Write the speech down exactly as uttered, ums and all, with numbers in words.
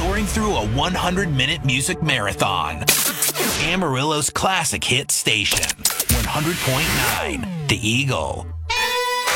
soaring through a one hundred minute music marathon. Amarillo's classic hit station, one hundred point nine, The Eagle.